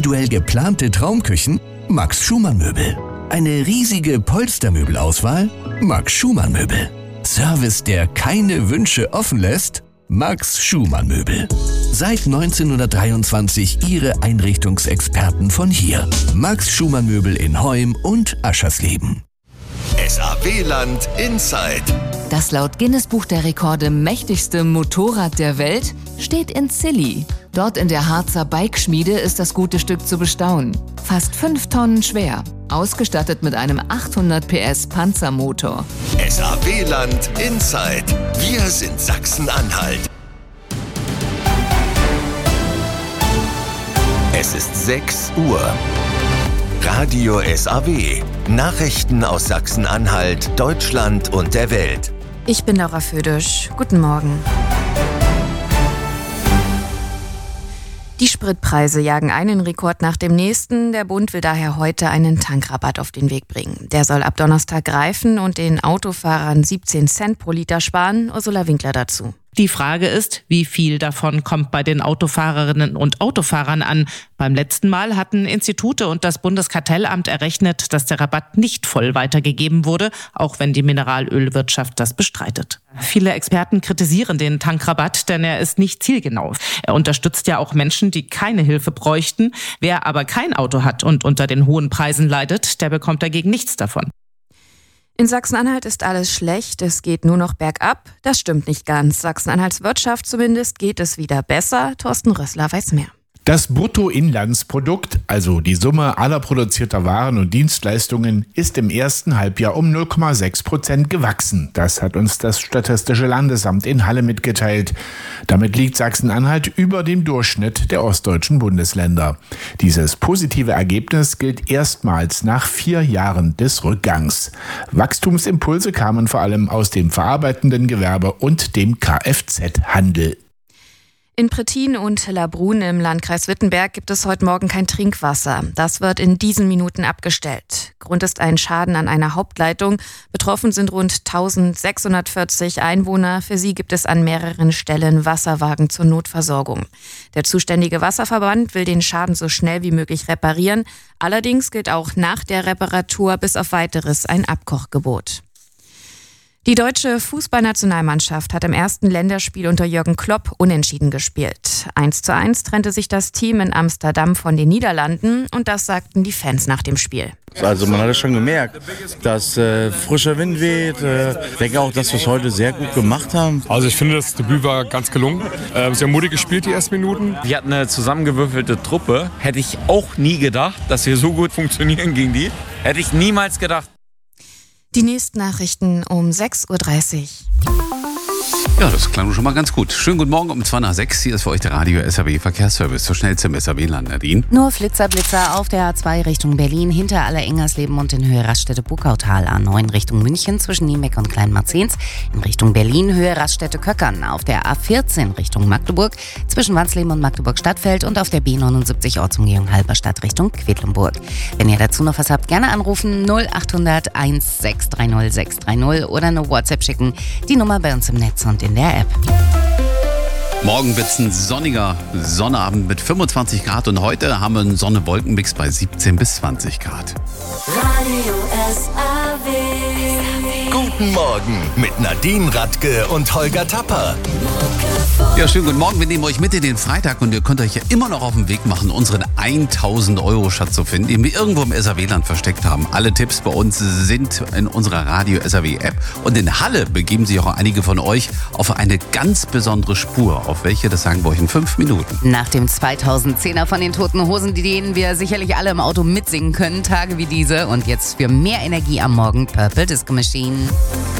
individuell geplante Traumküchen? Max Schumann Möbel. Eine riesige Polstermöbelauswahl? Max Schumann Möbel. Service, der keine Wünsche offen lässt? Max Schumann Möbel. Seit 1923 Ihre Einrichtungsexperten von hier. Max Schumann Möbel in Heum und Aschersleben. SAW-Land Inside. Das laut Guinness-Buch der Rekorde mächtigste Motorrad der Welt steht in Zilli. Dort in der Harzer Bikeschmiede ist das gute Stück zu bestaunen. Fast 5 Tonnen schwer, ausgestattet mit einem 800 PS Panzermotor. SAW-Land Inside. Wir sind Sachsen-Anhalt. Es ist 6 Uhr. Radio SAW. Nachrichten aus Sachsen-Anhalt, Deutschland und der Welt. Ich bin Laura Födisch. Guten Morgen. Die Spritpreise jagen einen Rekord nach dem nächsten. Der Bund will daher heute einen Tankrabatt auf den Weg bringen. Der soll ab Donnerstag greifen und den Autofahrern 17 Cent pro Liter sparen. Ursula Winkler dazu. Die Frage ist, wie viel davon kommt bei den Autofahrerinnen und Autofahrern an? Beim letzten Mal hatten Institute und das Bundeskartellamt errechnet, dass der Rabatt nicht voll weitergegeben wurde, auch wenn die Mineralölwirtschaft das bestreitet. Viele Experten kritisieren den Tankrabatt, denn er ist nicht zielgenau. Er unterstützt ja auch Menschen, die keine Hilfe bräuchten. Wer aber kein Auto hat und unter den hohen Preisen leidet, der bekommt dagegen nichts davon. In Sachsen-Anhalt ist alles schlecht, es geht nur noch bergab. Das stimmt nicht ganz. Sachsen-Anhalts Wirtschaft zumindest geht es wieder besser. Thorsten Rössler weiß mehr. Das Bruttoinlandsprodukt, also die Summe aller produzierter Waren und Dienstleistungen, ist im ersten Halbjahr um 0,6% gewachsen. Das hat uns das Statistische Landesamt in Halle mitgeteilt. Damit liegt Sachsen-Anhalt über dem Durchschnitt der ostdeutschen Bundesländer. Dieses positive Ergebnis gilt erstmals nach 4 Jahren des Rückgangs. Wachstumsimpulse kamen vor allem aus dem verarbeitenden Gewerbe und dem Kfz-Handel. In Prettin und Labrun im Landkreis Wittenberg gibt es heute Morgen kein Trinkwasser. Das wird in diesen Minuten abgestellt. Grund ist ein Schaden an einer Hauptleitung. Betroffen sind rund 1640 Einwohner. Für sie gibt es an mehreren Stellen Wasserwagen zur Notversorgung. Der zuständige Wasserverband will den Schaden so schnell wie möglich reparieren. Allerdings gilt auch nach der Reparatur bis auf Weiteres ein Abkochgebot. Die deutsche Fußballnationalmannschaft hat im ersten Länderspiel unter Jürgen Klopp unentschieden gespielt. 1:1 trennte sich das Team in Amsterdam von den Niederlanden und das sagten die Fans nach dem Spiel. Also man hat es schon gemerkt, dass frischer Wind weht. Ich denke auch, dass wir es heute sehr gut gemacht haben. Also ich finde, das Debüt war ganz gelungen. Sehr mutig gespielt die ersten Minuten. Wir hatten eine zusammengewürfelte Truppe. Hätte ich auch nie gedacht, dass wir so gut funktionieren gegen die. Hätte ich niemals gedacht. Die nächsten Nachrichten um 6:30 Uhr. Ja, das klang schon mal ganz gut. Schönen guten Morgen um 5:55. Hier ist für euch der Radio SAW Verkehrsservice. So schnell zum SAW-Land, Nadine. Nur Blitzer auf der A2 Richtung Berlin, hinter Aller-Engersleben und in Höhe Raststätte-Buckautal. A9 Richtung München zwischen Niemeck und Kleinmarzens. In Richtung Berlin, Höhe Raststätte-Köckern. Auf der A14 Richtung Magdeburg zwischen Wansleben und Magdeburg-Stadtfeld und auf der B79 Ortsumgehung Halberstadt Richtung Quedlinburg. Wenn ihr dazu noch was habt, gerne anrufen 0800 1630 630 oder eine WhatsApp schicken. Die Nummer bei uns im Netz und in der App. Morgen wird es ein sonniger Sonnabend mit 25 Grad und heute haben wir einen Sonne-Wolken-Mix bei 17 bis 20 Grad. Radio SAW. Guten Morgen mit Nadine Radke und Holger Tapper. Ja, schönen guten Morgen. Wir nehmen euch mit in den Freitag und ihr könnt euch ja immer noch auf den Weg machen, unseren 1000-Euro-Schatz zu finden, den wir irgendwo im SAW-Land versteckt haben. Alle Tipps bei uns sind in unserer Radio SAW-App. Und in Halle begeben sich auch einige von euch auf eine ganz besondere Spur. Auf welche, das sagen wir euch in 5 Minuten. Nach dem 2010er von den Toten Hosen, denen wir sicherlich alle im Auto mitsingen können, Tage wie diese. Und jetzt für mehr Energie am Morgen Purple Disco Machine.